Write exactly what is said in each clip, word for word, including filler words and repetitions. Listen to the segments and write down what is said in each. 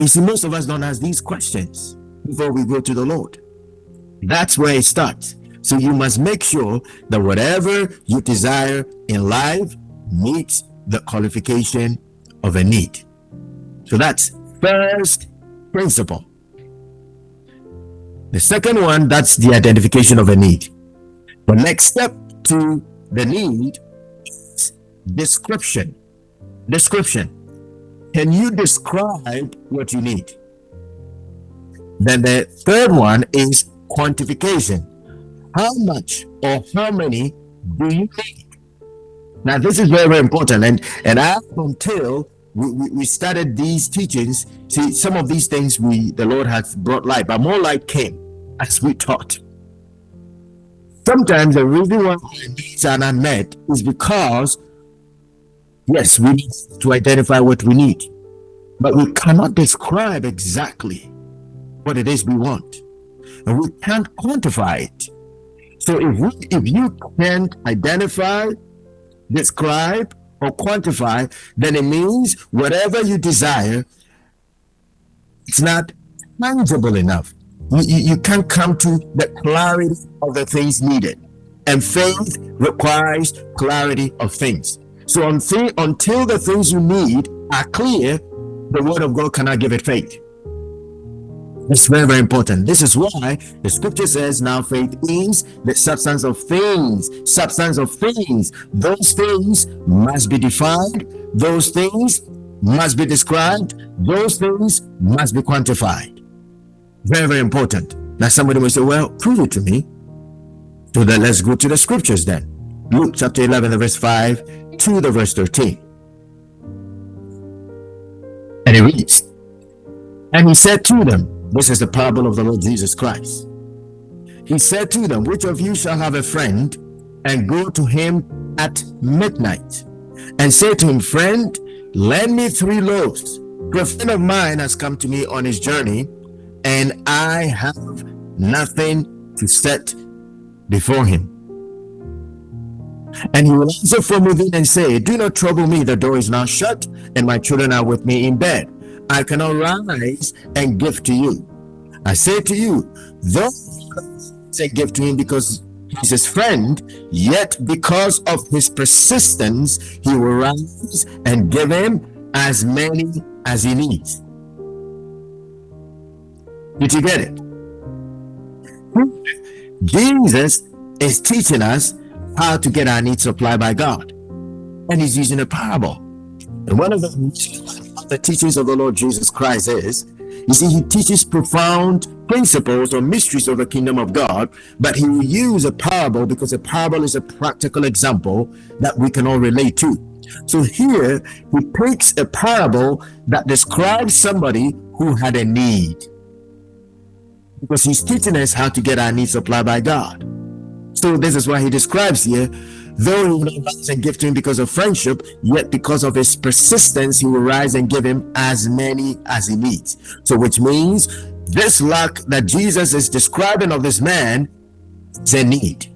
You see, most of us don't ask these questions before we go to the Lord. That's where it starts. So you must make sure that whatever you desire in life meets the qualification of a need. So that's first principle. The second one, that's the identification of a need. The next step to the need is description. Description. Can you describe what you need? Then the third one is quantification. How much or how many do you need? Now, this is very, very important. And, and up until we, we, we started these teachings, see, some of these things we the Lord has brought light, but more light came as we taught. Sometimes the reason why our needs are not met is because, yes, we need to identify what we need, but we cannot describe exactly what it is we want, and we can't quantify it. So if we, if you can't identify, describe, or quantify, then it means whatever you desire, it's not tangible enough. You, you, you can't come to the clarity of the things needed. And faith requires clarity of things. So until, until the things you need are clear, the word of God cannot give it faith. It's very, very important. This is why the scripture says, now faith is the substance of things. Substance of things. Those things must be defined. Those things must be described. Those things must be quantified. Very, very important. Now somebody will say, well, prove it to me. So then let's go to the scriptures then. Luke chapter eleven, the verse five to the verse thirteen. And it reads, and he said to them, this is the parable of the Lord Jesus Christ. He said to them, which of you shall have a friend and go to him at midnight and say to him, friend, lend me three loaves. For a friend of mine has come to me on his journey, and I have nothing to set before him. And he will answer from within and say, do not trouble me, the door is now shut, and my children are with me in bed. I cannot rise and give to you. I say to you, though say give to him because he's his friend, yet because of his persistence, he will rise and give him as many as he needs. Did you get it? Jesus is teaching us how to get our needs supplied by God, and he's using a parable. And one of the, the teachings of the Lord Jesus Christ is, you see, he teaches profound principles or mysteries of the kingdom of God, but he will use a parable because a parable is a practical example that we can all relate to. So here he takes a parable that describes somebody who had a need, because he's teaching us how to get our needs supplied by God. So this is why he describes here, though he will not rise and give to him because of friendship, yet because of his persistence, he will rise and give him as many as he needs. So which means this lack that Jesus is describing of this man is a need.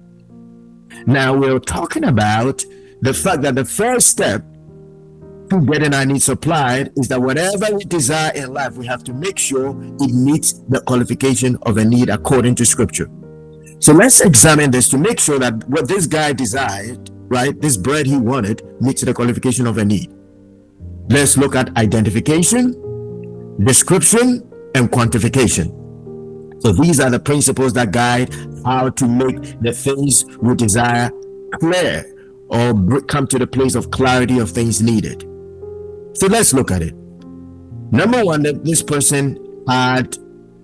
Now we're talking about the fact that the first step to getting our needs supplied is that whatever we desire in life, we have to make sure it meets the qualification of a need according to scripture. So let's examine this to make sure that what this guy desired, right, this bread he wanted, meets the qualification of a need. Let's look at identification, description, and quantification. So these are the principles that guide how to make the things we desire clear, or come to the place of clarity of things needed. So let's look at it. Number one, that this person had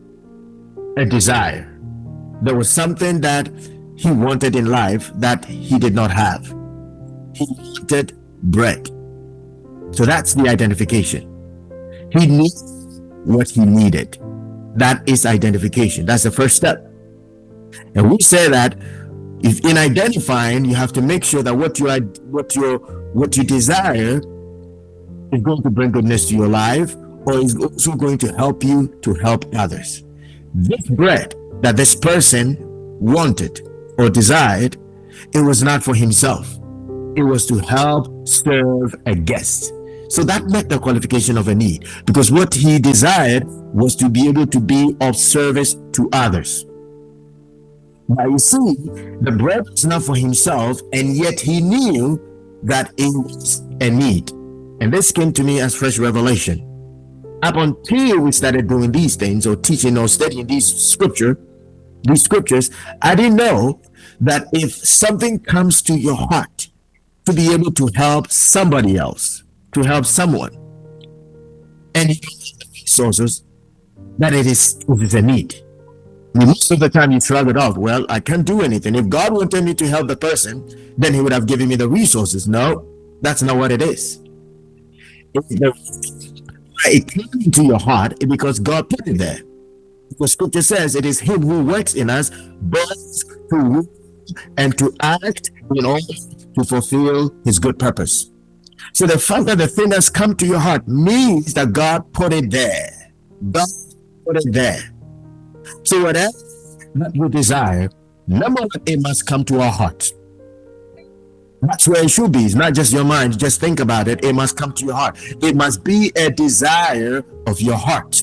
a desire. There was something that he wanted in life that he did not have. He wanted bread. So that's the identification. He needs what he needed. That is identification. That's the first step. And we say that if in identifying, you have to make sure that what you are, what you what you desire is going to bring goodness to your life, or is also going to help you to help others. This bread that this person wanted or desired, it was not for himself. It was to help serve a guest. So that met the qualification of a need, because what he desired was to be able to be of service to others. Now you see, the bread was not for himself, and yet he knew that it was a need. And this came to me as fresh revelation. Up until we started doing these things, or teaching or studying these scripture, these scriptures, I didn't know that if something comes to your heart to be able to help somebody else, to help someone, and you don't have the resources, that it is, it is a need. Most of the time you shrug it off. Well, I can't do anything. If God wanted me to help the person, then he would have given me the resources. No, that's not what it is. If the, it came into your heart because God put it there. The scripture says it is him who works in us both to will and to act in order to fulfill his good purpose. So the fact that the thing has come to your heart means that God put it there. God put it there. So whatever that you desire, number one, it must come to our heart. That's where it should be. It's not just your mind. Just think about it. It must come to your heart. It must be a desire of your heart.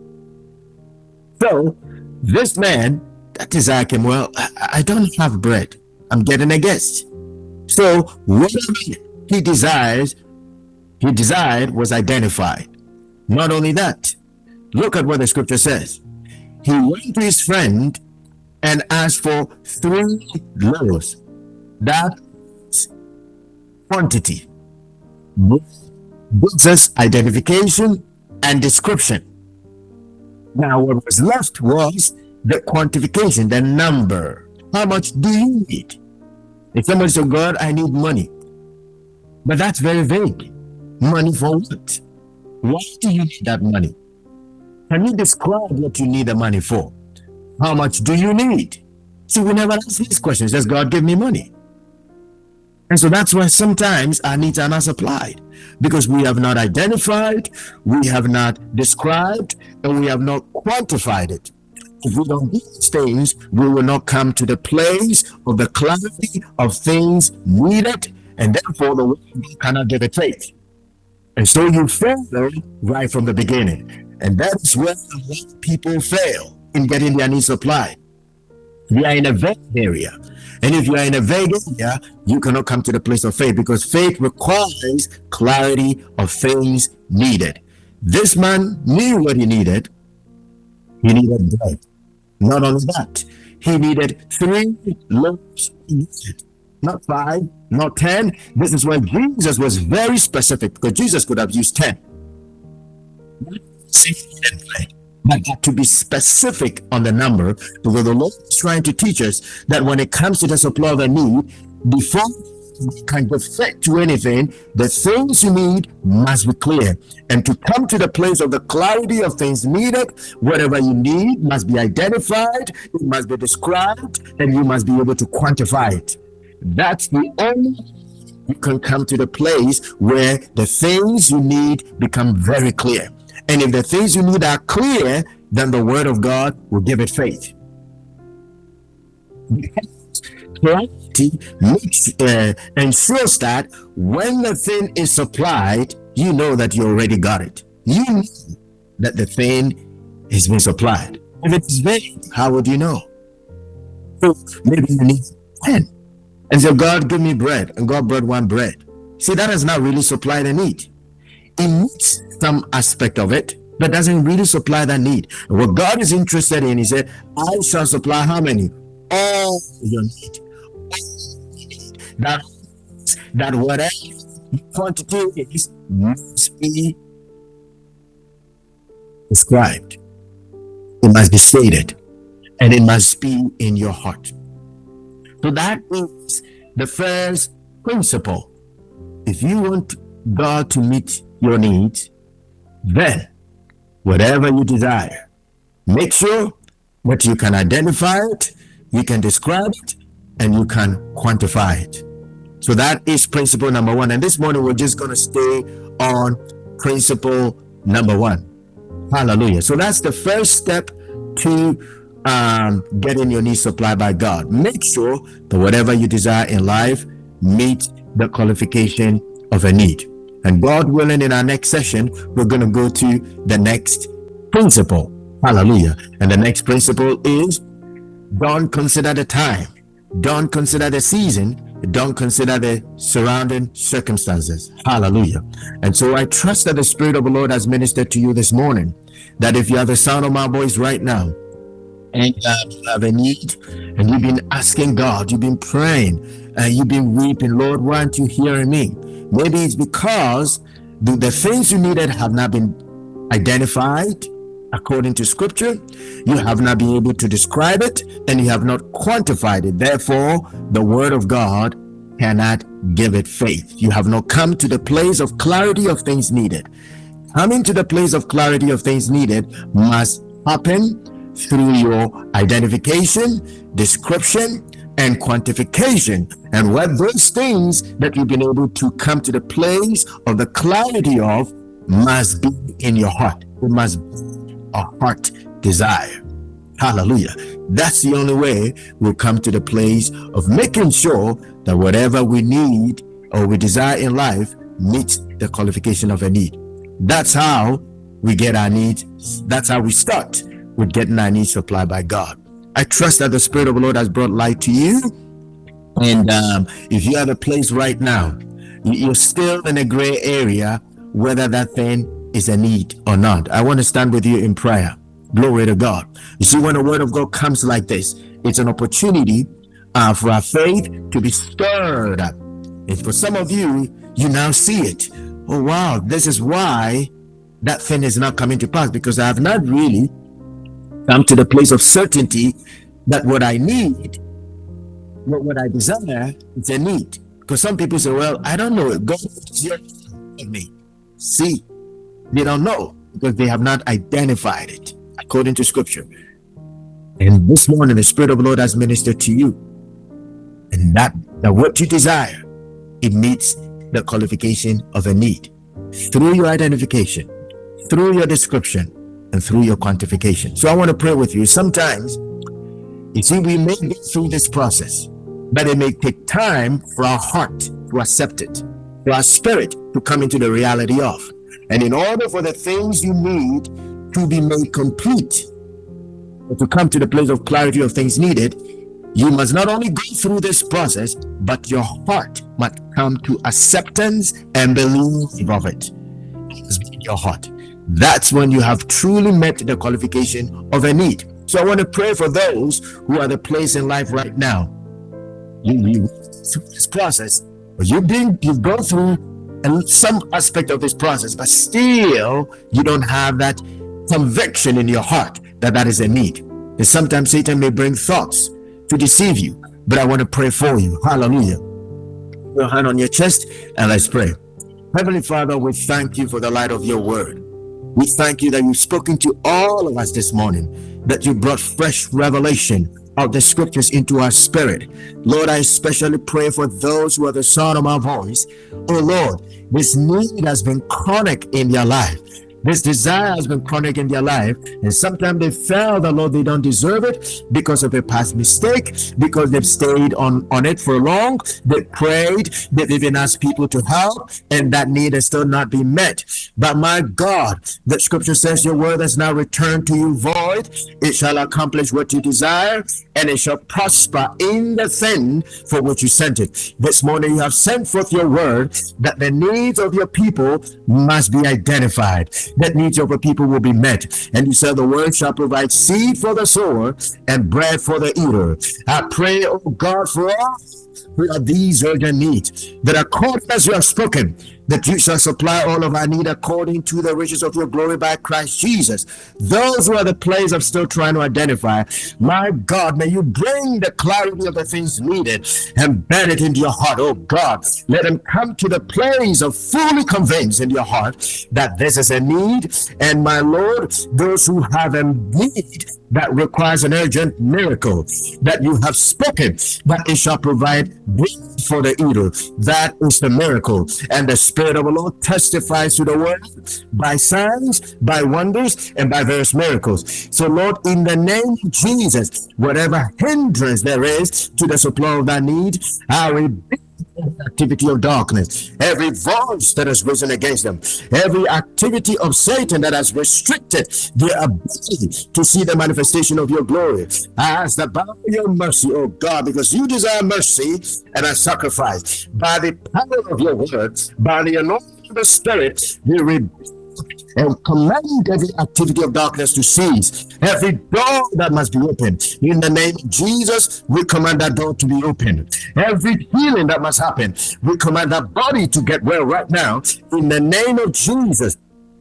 So this man, that desire came, well, I, I don't have bread. I'm getting a guest. So whatever he desires, he desired was identified. Not only that, look at what the scripture says. He went to his friend and asked for three loaves. That quantity gives us identification and description. Now, what was left was the quantification, the number. How much do you need? If somebody said, God, I need money. But that's very vague. Money for what? Why do you need that money? Can you describe what you need the money for? How much do you need? See, we never ask these questions. Does God give me money? And so that's why sometimes our needs are not supplied, because we have not identified, we have not described, and we have not quantified it. If we don't do these things, we will not come to the place of the clarity of things needed, and therefore the world cannot give it faith. And so you fail right from the beginning. And that is where people fail in getting their needs supplied. We are in a vague area. And if you are in a vague area, you cannot come to the place of faith, because faith requires clarity of things needed. This man knew what he needed. He needed bread. Not only that, he needed three loaves, not five, not ten. This is where Jesus was very specific, because Jesus could have used ten. But to be specific on the number, because the Lord is trying to teach us that when it comes to the supply of a need, before you can give faith to anything, the things you need must be clear. And to come to the place of the clarity of things needed, whatever you need must be identified, it must be described, and you must be able to quantify it. That's the only you can come to the place where the things you need become very clear. And if the things you need are clear, then the word of God will give it faith. Clarity makes, uh, ensures that when the thing is supplied, you know that you already got it. You know that the thing is being supplied. If it's vague, how would you know? So maybe you need ten. And so God give me bread, and God brought one bread. See, that has not really supplied a need. It meets some aspect of it, but doesn't really supply that need. And what God is interested in, he said, I shall supply how many? All your need. That, that whatever quantity is must be described. It must be stated, and it must be in your heart. So that is the first principle. If you want God to meet your needs, then whatever you desire, make sure that you can identify it, you can describe it, and you can quantify it. So that is principle number one. And this morning we're just going to stay on principle number one. Hallelujah. So that's the first step to um, getting your needs supplied by God. Make sure that whatever you desire in life meets the qualification of a need. And God willing, in our next session, we're going to go to the next principle. Hallelujah. And the next principle is, don't consider the time, don't consider the season, don't consider the surrounding circumstances. Hallelujah. And so I trust that the Spirit of the Lord has ministered to you this morning, that if you have the sound of my voice right now, and uh, you have a need, and you've been asking God, you've been praying, and uh, you've been weeping, Lord, why aren't you hearing me? Maybe it's because the, the things you needed have not been identified according to scripture. You have not been able to describe it, and you have not quantified it. Therefore, the word of God cannot give it faith. You have not come to the place of clarity of things needed. Coming to the place of clarity of things needed must happen through your identification, description, and quantification. And what those things that you've been able to come to the place of the clarity of must be in your heart. It must be a heart desire. Hallelujah. That's the only way we'll come to the place of making sure that whatever we need or we desire in life meets the qualification of a need. That's how we get our needs. That's how we start with getting our needs supplied by God. I trust that the Spirit of the Lord has brought light to you. And um, if you are at a place right now, you're still in a gray area whether that thing is a need or not, I want to stand with you in prayer. Glory to God. You see, when the word of God comes like this, it's an opportunity uh, for our faith to be stirred up. And for some of you, you now see it. Oh, wow, this is why that thing is not coming to pass, because I have not really come to the place of certainty that what I need, what, what I desire, is a need. Because some people say, well, I don't know. God is here with me. See, they don't know because they have not identified it according to scripture. And this morning, the Spirit of the Lord has ministered to you. And that, that what you desire, it meets the qualification of a need through your identification, through your description, and through your quantification. So I want to pray with you. Sometimes, you see, we may get through this process, but it may take time for our heart to accept it, for our spirit to come into the reality of. And in order for the things you need to be made complete, or to come to the place of clarity of things needed, you must not only go through this process, but your heart must come to acceptance and belief of it. It must be in your heart. That's when you have truly met the qualification of a need. So I want to pray for those who are at the place in life right now. You, you through this process, but you've been, you've gone through some aspect of this process, but still you don't have that conviction in your heart that that is a need. And sometimes Satan may bring thoughts to deceive you, but I want to pray for you. Hallelujah. Put your hand on your chest and let's pray. Heavenly Father, we thank you for the light of your word. We thank you that you've spoken to all of us this morning, that you brought fresh revelation of the scriptures into our spirit. Lord, I especially pray for those who are the sound of my voice. Oh Lord, this need has been chronic in their life. This desire has been chronic in their life, and sometimes they feel that, Lord, they don't deserve it because of a past mistake, because they've stayed on, on it for long. They prayed, they've even asked people to help, and that need has still not been met. But my God, the scripture says your word has now returned to you void. It shall accomplish what you desire, and it shall prosper in the thing for which you sent it. This morning you have sent forth your word that the needs of your people must be identified. That needs of the people will be met. And you said the word shall provide seed for the sower and bread for the eater. I pray, oh God, for all who are these urgent needs, that according as you have spoken, that you shall supply all of our need according to the riches of your glory by Christ Jesus. Those who are the place of still trying to identify, my God, may you bring the clarity of the things needed and bed it into your heart. Oh God, let them come to the place of fully convinced in your heart that this is a need. And my Lord, those who have a need that requires an urgent miracle, that you have spoken, that it shall provide bread for the eater. That is the miracle. And the Spirit of the Lord testifies to the word by signs, by wonders, and by various miracles. So Lord, in the name of Jesus, whatever hindrance there is to the supply of that need, I rebuke activity of darkness, every voice that has risen against them, every activity of Satan that has restricted their ability to see the manifestation of your glory. I ask that by your mercy, oh God, because you desire mercy and a sacrifice, by the power of your words, by the anointing of the Spirit, we rebuke and command every activity of darkness to cease. Every door that must be opened, in the name of Jesus, we command that door to be opened. Every healing that must happen, we command that body to get well right now, in the name of Jesus.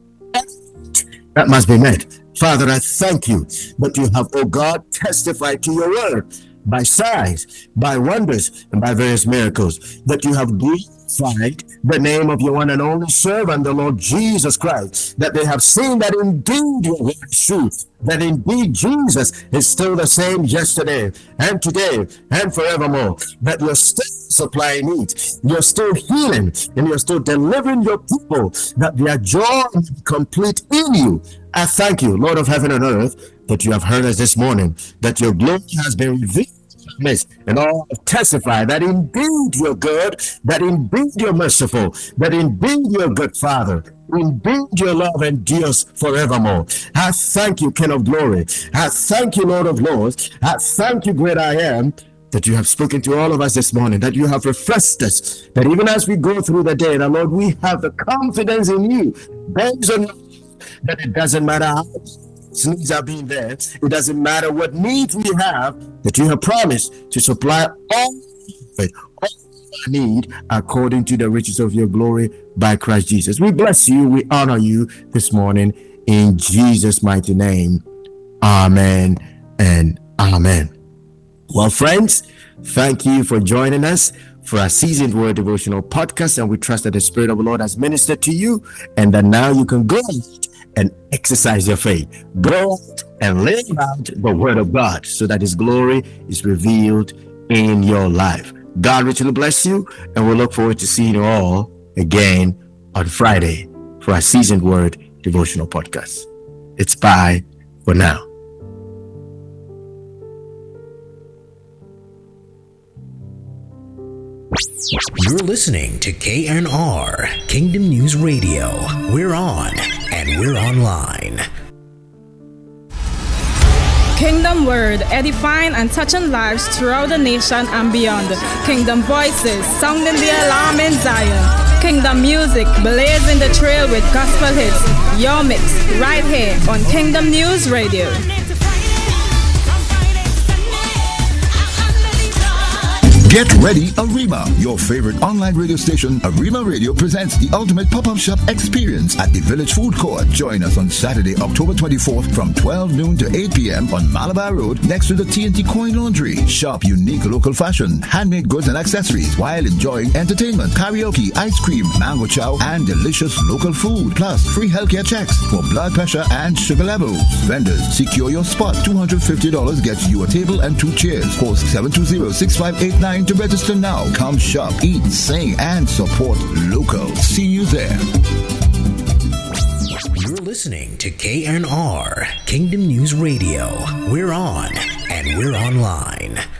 That must be met. Father, I thank you that you have, oh God, testified to your word by signs, by wonders, and by various miracles, that you have glorified the name of your one and only servant, the Lord Jesus Christ, that they have seen that indeed your word is true, that indeed Jesus is still the same yesterday and today and forevermore, that you're still supplying needs, you're still healing, and you're still delivering your people, that their joy is complete in you. I thank you, Lord of heaven and earth, that you have heard us this morning, that your glory has been revealed, and all testify that indeed you're good, that indeed you're merciful, that indeed you're good Father, indeed your love endures forevermore. I thank you, King of glory. I thank you, Lord of lords. I thank you, great I am, that you have spoken to all of us this morning, that you have refreshed us, that even as we go through the day, that Lord, we have the confidence in you, based on that it doesn't matter how needs are being there, it doesn't matter what needs we have, that you have promised to supply all of it, all I need according to the riches of your glory by Christ Jesus. We bless you, we honor you this morning in Jesus' mighty name. Amen and amen. Well, friends, thank you for joining us for our Seasoned Word Devotional Podcast, and we trust that the Spirit of the Lord has ministered to you, and that now you can go and exercise your faith. Go out and live out the word of God so that his glory is revealed in your life. God richly bless you, and we'll look forward to seeing you all again on Friday for our Seasoned Word Devotional Podcast. It's bye for now. You're listening to K N R, Kingdom News Radio. We're on and we're online. Kingdom Word, edifying and touching lives throughout the nation and beyond. Kingdom Voices, sounding the alarm in Zion. Kingdom Music, blazing the trail with gospel hits. Your mix, right here on Kingdom News Radio. Get ready, Arima. Your favorite online radio station, Arima Radio, presents the ultimate pop-up shop experience at the Village Food Court. Join us on Saturday, October twenty-fourth from twelve noon to eight p.m. on Malabar Road next to the T N T Coin Laundry. Shop unique local fashion, handmade goods and accessories while enjoying entertainment, karaoke, ice cream, mango chow, and delicious local food. Plus, free healthcare checks for blood pressure and sugar levels. Vendors, secure your spot. two hundred fifty dollars gets you a table and two chairs. Call seven two zero, six five eight nine to register now. Come shop, eat, sing, and support local. See you there. You're listening to K N R, Kingdom News Radio. We're on and we're online.